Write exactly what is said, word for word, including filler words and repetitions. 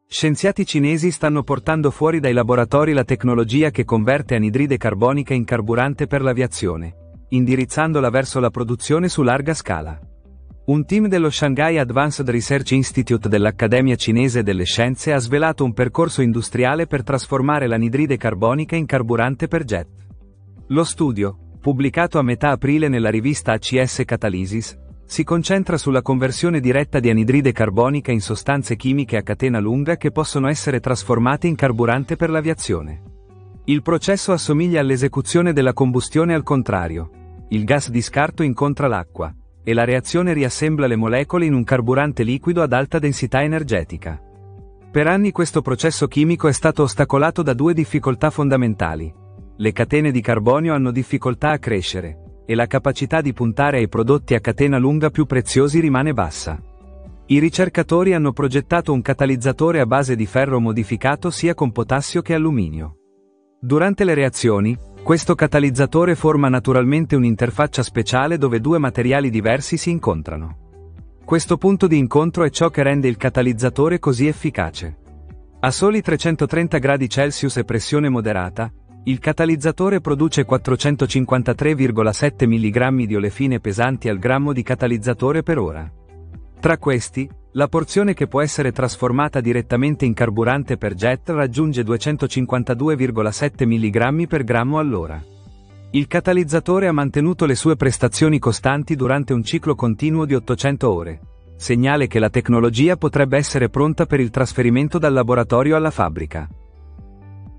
Scienziati cinesi stanno portando fuori dai laboratori la tecnologia che converte anidride carbonica in carburante per l'aviazione, indirizzandola verso la produzione su larga scala. Un team dello Shanghai Advanced Research Institute dell'Accademia Cinese delle Scienze ha svelato un percorso industriale per trasformare l'anidride carbonica in carburante per jet. Lo studio, pubblicato a metà aprile nella rivista A C S Catalysis, si concentra sulla conversione diretta di anidride carbonica in sostanze chimiche a catena lunga che possono essere trasformate in carburante per l'aviazione. Il processo assomiglia all'esecuzione della combustione al contrario. Il gas di scarto incontra l'acqua, e la reazione riassembla le molecole in un carburante liquido ad alta densità energetica. Per anni questo processo chimico è stato ostacolato da due difficoltà fondamentali. Le catene di carbonio hanno difficoltà a crescere, e la capacità di puntare ai prodotti a catena lunga più preziosi rimane bassa. I ricercatori hanno progettato un catalizzatore a base di ferro modificato sia con potassio che alluminio. Durante le reazioni, questo catalizzatore forma naturalmente un'interfaccia speciale dove due materiali diversi si incontrano. Questo punto di incontro è ciò che rende il catalizzatore così efficace. A soli trecentotrenta gradi Celsius e pressione moderata, il catalizzatore produce quattrocentocinquantatré virgola sette milligrammi di olefine pesanti al grammo di catalizzatore per ora. Tra questi, la porzione che può essere trasformata direttamente in carburante per jet raggiunge duecentocinquantadue virgola sette milligrammi per grammo all'ora. Il catalizzatore ha mantenuto le sue prestazioni costanti durante un ciclo continuo di ottocento ore, segnale che la tecnologia potrebbe essere pronta per il trasferimento dal laboratorio alla fabbrica.